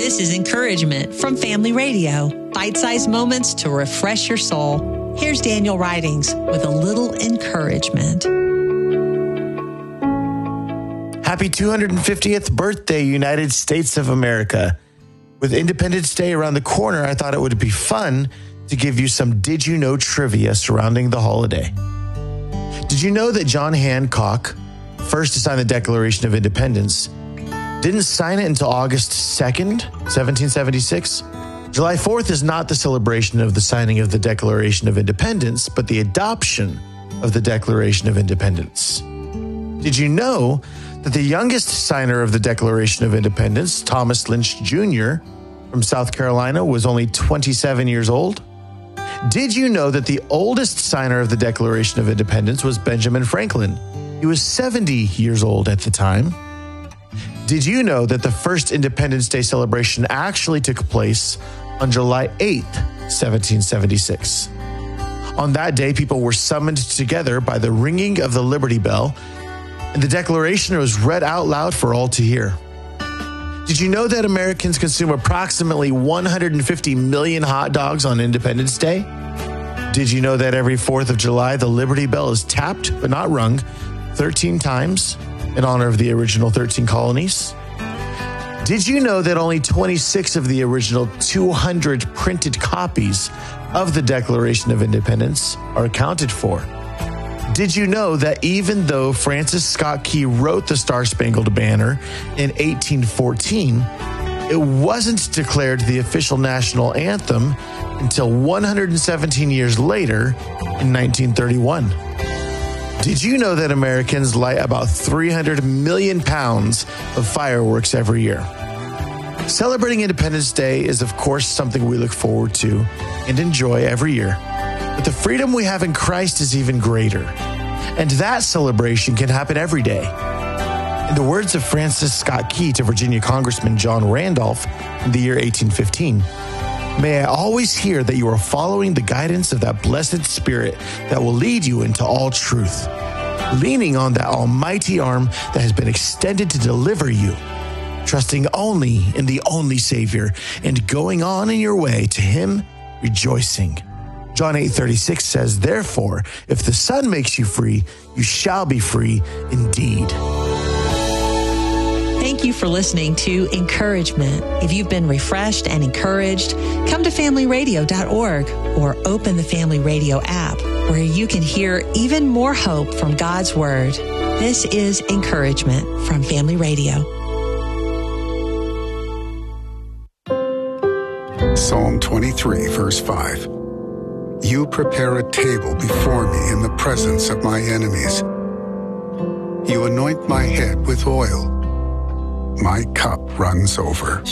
This is Encouragement from Family Radio. Bite-sized moments to refresh your soul. Here's Daniel Ridings with a little encouragement. Happy 250th birthday, United States of America. With Independence Day around the corner, I thought it would be fun to give you some Did You Know trivia surrounding the holiday. Did you know that John Hancock, first to sign the Declaration of Independence, didn't sign it until August 2nd, 1776? July 4th is not the celebration of the signing of the Declaration of Independence, but the adoption of the Declaration of Independence. Did you know that the youngest signer of the Declaration of Independence, Thomas Lynch Jr. from South Carolina, was only 27 years old? Did you know that the oldest signer of the Declaration of Independence was Benjamin Franklin? He was 70 years old at the time. Did you know that the first Independence Day celebration actually took place on July 8th, 1776? On that day, people were summoned together by the ringing of the Liberty Bell, and the Declaration was read out loud for all to hear. Did you know that Americans consume approximately 150 million hot dogs on Independence Day? Did you know that every 4th of July, the Liberty Bell is tapped, but not rung, 13 times in honor of the original 13 colonies? Did you know that only 26 of the original 200 printed copies of the Declaration of Independence are accounted for? Did you know that even though Francis Scott Key wrote the Star-Spangled Banner in 1814, it wasn't declared the official national anthem until 117 years later in 1931? Did you know that Americans light about 300 million pounds of fireworks every year? Celebrating Independence Day is, of course, something we look forward to and enjoy every year. But the freedom we have in Christ is even greater. And that celebration can happen every day. In the words of Francis Scott Key to Virginia Congressman John Randolph in the year 1815, "May I always hear that you are following the guidance of that blessed Spirit that will lead you into all truth, leaning on that almighty arm that has been extended to deliver you, trusting only in the only Savior, and going on in your way to Him rejoicing." John 8:36 says, "Therefore, if the Son makes you free, you shall be free indeed." Thank you for listening to Encouragement. If you've been refreshed and encouraged, come to familyradio.org or open the Family Radio app, where you can hear even more hope from God's Word. This is Encouragement from Family Radio. Psalm 23, verse 5. You prepare a table before me in the presence of my enemies. You anoint my head with oil. My cup runs over.